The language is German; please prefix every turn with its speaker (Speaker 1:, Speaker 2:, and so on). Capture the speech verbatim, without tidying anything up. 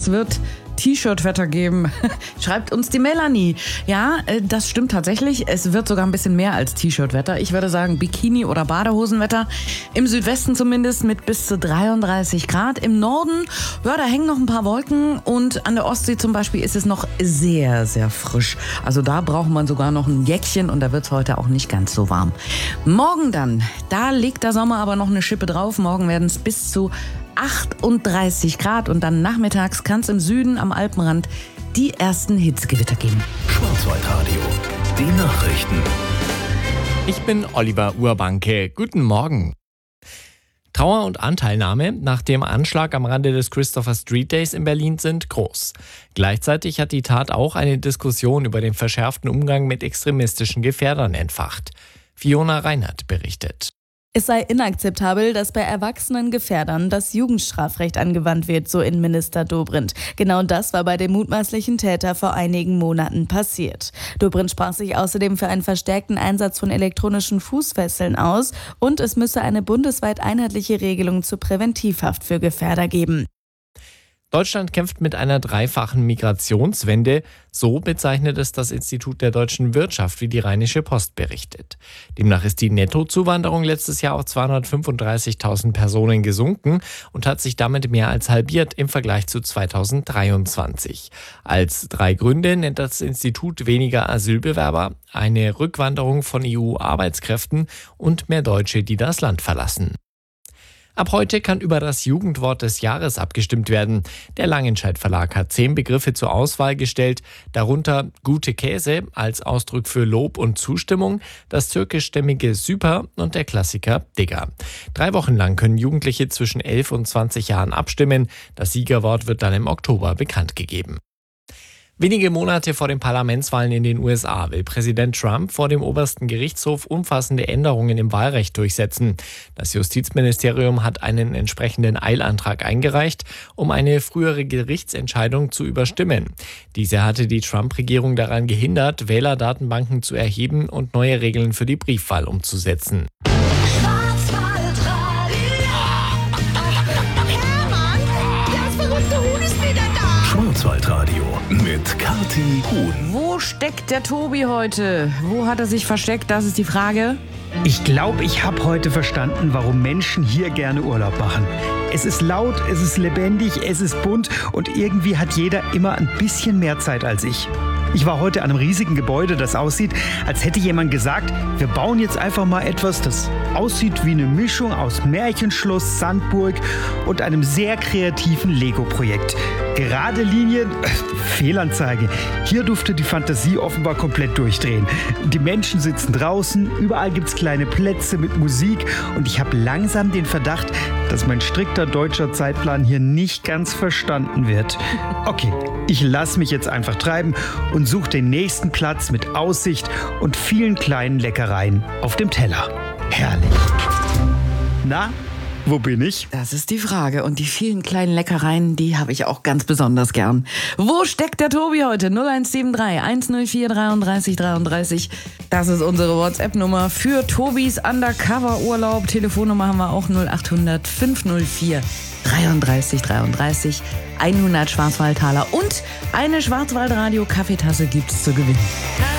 Speaker 1: es wird T-Shirt-Wetter geben, schreibt uns die Melanie. Ja, das stimmt tatsächlich. Es wird sogar ein bisschen mehr als T-Shirt-Wetter. Ich würde sagen Bikini- oder Badehosenwetter. Im Südwesten zumindest mit bis zu dreiunddreißig Grad. Im Norden, ja, da hängen noch ein paar Wolken. Und an der Ostsee zum Beispiel ist es noch sehr, sehr frisch. Also da braucht man sogar noch ein Jäckchen und da wird es heute auch nicht ganz so warm. Morgen dann, da legt der Sommer aber noch eine Schippe drauf. Morgen werden es bis zu achtunddreißig Grad und dann nachmittags kann es im Süden am Alpenrand die ersten Hitzgewitter geben.
Speaker 2: Schwarzwaldradio, die Nachrichten.
Speaker 3: Ich bin Oliver Urbanke. Guten Morgen. Trauer und Anteilnahme nach dem Anschlag am Rande des Christopher Street Days in Berlin sind groß. Gleichzeitig hat die Tat auch eine Diskussion über den verschärften Umgang mit extremistischen Gefährdern entfacht. Fiona Reinhardt berichtet.
Speaker 4: Es sei inakzeptabel, dass bei erwachsenen Gefährdern das Jugendstrafrecht angewandt wird, so Innenminister Dobrindt. Genau das war bei dem mutmaßlichen Täter vor einigen Monaten passiert. Dobrindt sprach sich außerdem für einen verstärkten Einsatz von elektronischen Fußfesseln aus und es müsse eine bundesweit einheitliche Regelung zur Präventivhaft für Gefährder geben.
Speaker 3: Deutschland kämpft mit einer dreifachen Migrationswende. So bezeichnet es das Institut der deutschen Wirtschaft, wie die Rheinische Post berichtet. Demnach ist die Nettozuwanderung letztes Jahr auf zweihundertfünfunddreißigtausend Personen gesunken und hat sich damit mehr als halbiert im Vergleich zu zweitausenddreiundzwanzig. Als drei Gründe nennt das Institut weniger Asylbewerber, eine Rückwanderung von E U-Arbeitskräften und mehr Deutsche, die das Land verlassen. Ab heute kann über das Jugendwort des Jahres abgestimmt werden. Der Langenscheidt Verlag hat zehn Begriffe zur Auswahl gestellt, darunter gute Käse als Ausdruck für Lob und Zustimmung, das türkischstämmige Süper und der Klassiker Digger. Drei Wochen lang können Jugendliche zwischen elf und zwanzig Jahren abstimmen. Das Siegerwort wird dann im Oktober bekannt gegeben. Wenige Monate vor den Parlamentswahlen in den U S A will Präsident Trump vor dem obersten Gerichtshof umfassende Änderungen im Wahlrecht durchsetzen. Das Justizministerium hat einen entsprechenden Eilantrag eingereicht, um eine frühere Gerichtsentscheidung zu überstimmen. Diese hatte die Trump-Regierung daran gehindert, Wählerdatenbanken zu erheben und neue Regeln für die Briefwahl umzusetzen.
Speaker 2: Schwarzwaldradio mit Kathi Huhn.
Speaker 1: Wo steckt der Tobi heute? Wo hat er sich versteckt? Das ist die Frage.
Speaker 5: Ich glaube, ich habe heute verstanden, warum Menschen hier gerne Urlaub machen. Es ist laut, es ist lebendig, es ist bunt und irgendwie hat jeder immer ein bisschen mehr Zeit als ich. Ich war heute an einem riesigen Gebäude, das aussieht, als hätte jemand gesagt, wir bauen jetzt einfach mal etwas, das aussieht wie eine Mischung aus Märchenschloss, Sandburg und einem sehr kreativen Lego-Projekt. Gerade Linien, äh, Fehlanzeige. Hier durfte die Fantasie offenbar komplett durchdrehen. Die Menschen sitzen draußen, überall gibt's kleine Plätze mit Musik und ich habe langsam den Verdacht, dass mein strikter deutscher Zeitplan hier nicht ganz verstanden wird. Okay, ich lasse mich jetzt einfach treiben und suche den nächsten Platz mit Aussicht und vielen kleinen Leckereien auf dem Teller. Herrlich. Na, wo bin ich?
Speaker 1: Das ist die Frage. Und die vielen kleinen Leckereien, die habe ich auch ganz besonders gern. Wo steckt der Tobi heute? null eins sieben drei eins null vier dreiunddreißig dreiunddreißig. Das ist unsere WhatsApp-Nummer für Tobis Undercover-Urlaub. Telefonnummer haben wir auch null acht hundert fünf null vier dreiunddreißig dreiunddreißig. hundert Schwarzwaldtaler und eine Schwarzwaldradio-Kaffeetasse gibt's zu gewinnen.